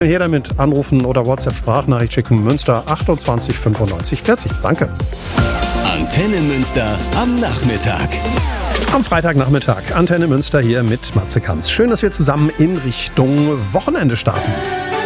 Her damit anrufen oder WhatsApp-Sprachnachricht schicken. Münster 28 95 40. Danke. Antenne Münster am Nachmittag. Am Freitagnachmittag. Antenne Münster hier mit Matze Kamps. Schön, dass wir zusammen in Richtung Wochenende starten.